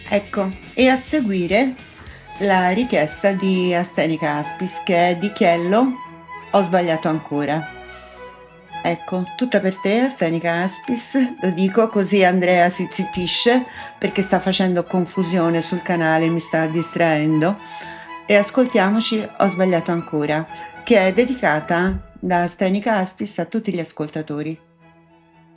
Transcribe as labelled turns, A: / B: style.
A: Ecco, e a seguire la richiesta di Astenica Aspis, che è di Chiello, Ho sbagliato ancora. Ecco, tutta per te Astenica Aspis, lo dico così Andrea si zittisce perché sta facendo confusione sul canale, mi sta distraendo. E ascoltiamoci Ho sbagliato ancora, che è dedicata da Astenica Aspis a tutti gli ascoltatori.